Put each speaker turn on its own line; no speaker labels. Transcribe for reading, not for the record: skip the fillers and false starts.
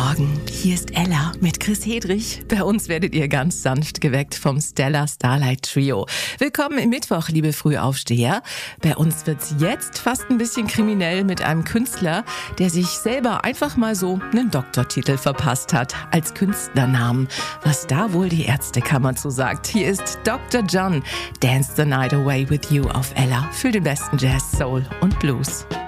Morgen, hier ist Ella mit Chris Hedrich. Bei uns werdet ihr ganz sanft geweckt vom Stella Starlight Trio. Willkommen im Mittwoch, liebe Frühaufsteher. Bei uns wird's jetzt fast ein bisschen kriminell mit einem Künstler, der sich selber einfach mal so einen Doktortitel verpasst hat als Künstlernamen. Was da wohl die Ärztekammer zu sagt. Hier ist Dr. John, Dance the Night Away with You auf Ella für den besten Jazz, Soul und Blues.